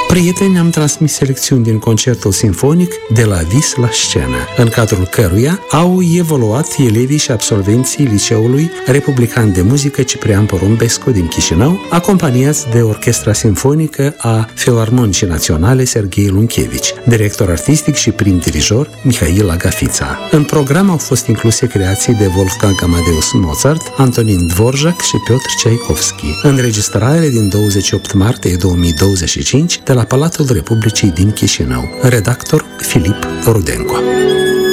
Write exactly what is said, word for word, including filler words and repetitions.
Prieteni, am transmis selecțiuni din concertul sinfonic De la vis la scenă, în cadrul căruia au evoluat elevii și absolvenții Liceului Republican de Muzică Ciprian Porumbescu din Chișinău, acompaniați de Orchestra Sinfonică a Filarmonicii Naționale Serghei Lunchevici, director artistic și prim dirijor Mihail Agafița. În program au fost incluse creații de Wolfgang Amadeus Mozart, Antonin Dvorak și Piotr Tchaikovsky. Înregistrare din douăzeci și opt martie două mii douăzeci și cinci de la Palatul Republicii din Chișinău. Redactor Filip Rudenco.